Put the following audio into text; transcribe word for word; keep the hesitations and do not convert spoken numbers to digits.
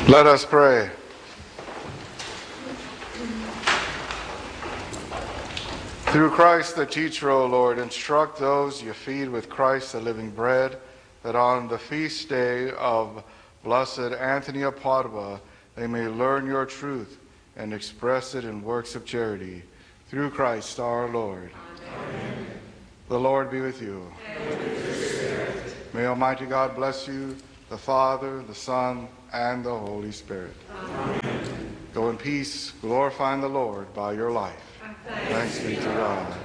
Let us pray. Through Christ the teacher, O Lord, instruct those you feed with Christ the living bread, that on the feast day of Blessed Anthony of Padua they may learn your truth and express it in works of charity. Through Christ our Lord. Amen. The Lord be with you. And with your spirit. May Almighty God bless you, the Father, the Son, and the Holy Spirit. Amen. Go in peace, glorifying the Lord by your life. Thanks, Thanks be to God.